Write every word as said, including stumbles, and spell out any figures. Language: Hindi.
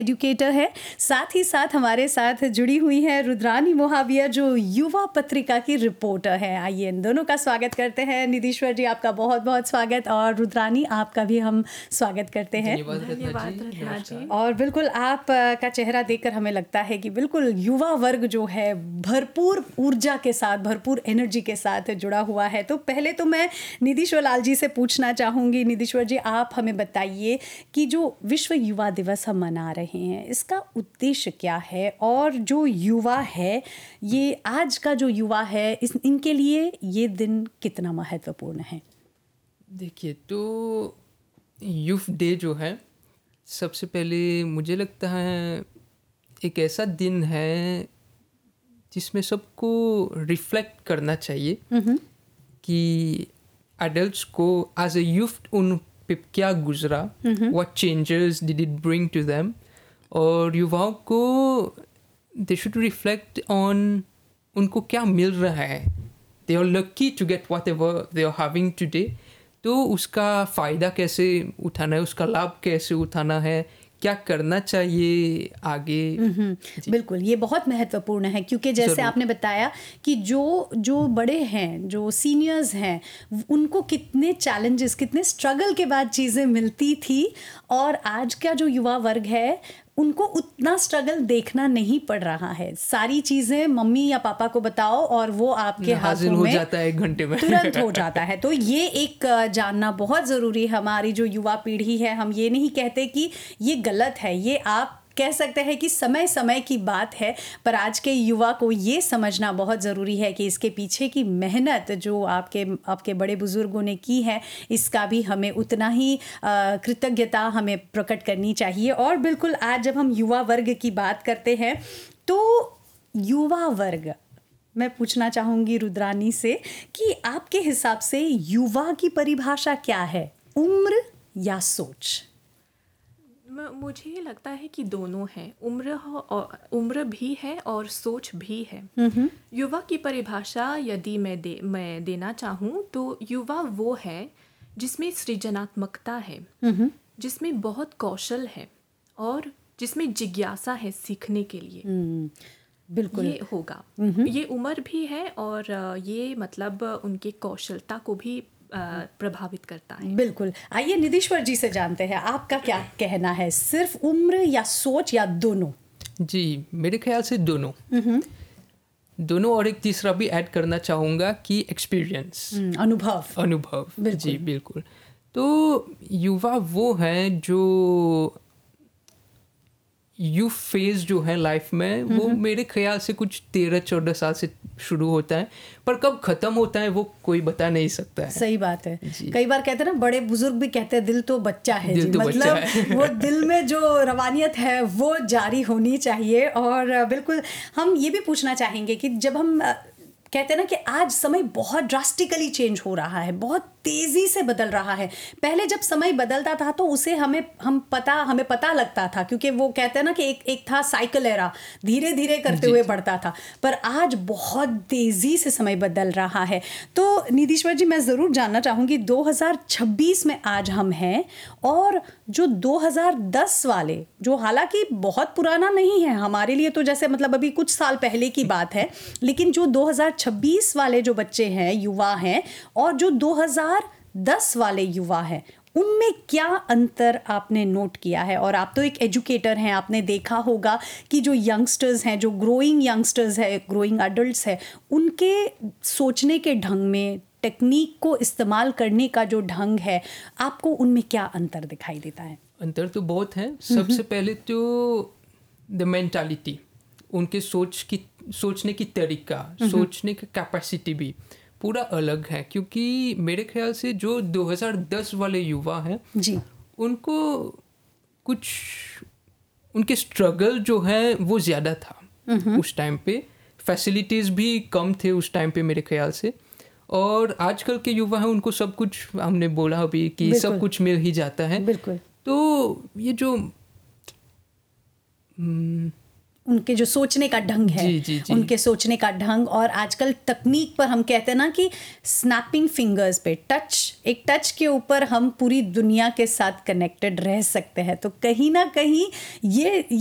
एजुकेटर है, साथ ही साथ हमारे साथ जुड़ी हुई है रुद्रानी मोहाविया जो युवा पत्रिका की रिपोर्टर है। आइए इन दोनों का स्वागत करते हैं। निधीश्वर जी आपका बहुत बहुत स्वागत और रुद्रानी आपका भी हम स्वागत करते हैं। धन्यवाद रत्ना जी। और बिल्कुल आप का चेहरा देखकर हमें लगता है कि बिल्कुल युवा वर्ग जो है भरपूर ऊर्जा के साथ, भरपूर एनर्जी के साथ जुड़ा हुआ है। तो पहले तो मैं निधीश्वर लाल जी से पूछना चाहूँगी, निधीश्वर जी आप हमें बताइए कि जो विश्व युवा दिवस हम मना रहे हैं इसका उद्देश्य क्या है, और जो युवा है, ये आज का जो युवा है, इस इनके लिए ये दिन कितना महत्वपूर्ण है? देखिए, तो यूथ डे जो है, सबसे पहले मुझे लगता है एक ऐसा दिन है जिसमें सबको रिफ्लेक्ट करना चाहिए कि एडल्ट्स को एज अ यूथ उन पे क्या गुजरा, what changes did it bring to them, और युवाओं को दे शुड रिफ्लेक्ट ऑन उनको क्या मिल रहा है। They are lucky to get what ever they are having today, तो उसका फ़ायदा कैसे उठाना है, उसका लाभ कैसे उठाना है, क्या करना चाहिए आगे। बिल्कुल, ये बहुत महत्वपूर्ण है क्योंकि जैसे आपने बताया कि जो जो बड़े हैं, जो सीनियर्स हैं, उनको कितने चैलेंजेस, कितने स्ट्रगल के बाद चीज़ें मिलती थी, और आज का जो युवा वर्ग है उनको उतना स्ट्रगल देखना नहीं पड़ रहा है। सारी चीज़ें मम्मी या पापा को बताओ और वो आपके हाथों में हो जाता है, एक घंटे में तुरंत हो जाता है। तो ये एक जानना बहुत ज़रूरी है। हमारी जो युवा पीढ़ी है, हम ये नहीं कहते कि ये गलत है, ये आप कह सकते हैं कि समय समय की बात है, पर आज के युवा को ये समझना बहुत ज़रूरी है कि इसके पीछे की मेहनत जो आपके आपके बड़े बुज़ुर्गों ने की है, इसका भी हमें उतना ही कृतज्ञता हमें प्रकट करनी चाहिए। और बिल्कुल आज जब हम युवा वर्ग की बात करते हैं तो युवा वर्ग, मैं पूछना चाहूँगी रुद्रानी से कि आपके हिसाब से युवा की परिभाषा क्या है, उम्र या सोच? मुझे लगता है कि दोनों हैं, उम्र और उम्र भी है और सोच भी है। युवा की परिभाषा यदि मैं दे मैं देना चाहूँ तो युवा वो है जिसमें सृजनात्मकता है, जिसमें बहुत कौशल है और जिसमें जिज्ञासा है सीखने के लिए। बिल्कुल ये होगा, ये उम्र भी है और ये मतलब उनके कौशलता को भी प्रभावित करता है। बिल्कुल। आइए निधीश्वर जी से जानते हैं आपका क्या कहना है, सिर्फ उम्र या सोच या दोनों? जी, मेरे ख्याल से दोनों दोनों और एक तीसरा भी ऐड करना चाहूँगा कि एक्सपीरियंस, अनुभव अनुभव बिल्कुल। जी बिल्कुल। तो युवा वो है जो यू फेज जो है लाइफ में, वो मेरे ख्याल से कुछ तेरह चौदह साल से शुरू होता है, पर कब खत्म होता है वो कोई बता नहीं सकता है। सही बात है। कई बार कहते हैं ना, बड़े बुजुर्ग भी कहते हैं दिल तो बच्चा है दिल जी, तो मतलब बच्चा है। वो दिल में जो रवानियत है वो जारी होनी चाहिए। और बिल्कुल हम ये भी पूछना चाहेंगे कि जब हम कहते हैं ना कि आज समय बहुत ड्रास्टिकली चेंज हो रहा है, बहुत तेज़ी से बदल रहा है। पहले जब समय बदलता था तो उसे हमें हम पता हमें पता लगता था, क्योंकि वो कहते हैं ना कि एक एक था साइकिल एरा, धीरे धीरे करते हुए बढ़ता था, पर आज बहुत तेज़ी से समय बदल रहा है। तो निधीश्वर जी, मैं ज़रूर जानना चाहूँगी, दो हज़ार छब्बीस में आज हम हैं, और जो दो हज़ार दस वाले, जो हालांकि बहुत पुराना नहीं है हमारे लिए, तो जैसे मतलब अभी कुछ साल पहले की बात है, लेकिन जो दो हज़ार छब्बीस वाले जो बच्चे हैं, युवा हैं, और जो दो हज़ार दस वाले युवा हैं, उनमें क्या अंतर आपने नोट किया है? और आप तो एक एजुकेटर हैं, आपने देखा होगा कि जो यंगस्टर्स हैं, जो ग्रोइंग यंगस्टर्स हैं, ग्रोइंग एडल्ट्स हैं, उनके सोचने के ढंग में, टेक्निक को इस्तेमाल करने का जो ढंग है, आपको उनमें क्या अंतर दिखाई देता है? अंतर तो बहुत है। सबसे पहले तो द मेंटालिटी, उनके सोच की सोचने की तरीका, सोचने की कैपेसिटी भी पूरा अलग है। क्योंकि मेरे ख्याल से जो दो हज़ार दस वाले युवा हैं जी, उनको कुछ उनके स्ट्रगल जो है वो ज़्यादा था उस टाइम पे, फैसिलिटीज़ भी कम थे उस टाइम पे मेरे ख्याल से। और आजकल के युवा हैं, उनको सब कुछ, हमने बोला अभी कि सब कुछ मिल ही जाता है। बिल्कुल। तो ये जो उनके जो सोचने का ढंग है, जी, जी, जी। उनके सोचने का ढंग, और आजकल तकनीक पर हम कहते हैं ना कि स्नैपिंग फिंगर्स पे टच, एक टच के ऊपर हम पूरी दुनिया के साथ कनेक्टेड रह सकते हैं। तो कहीं ना कहीं ये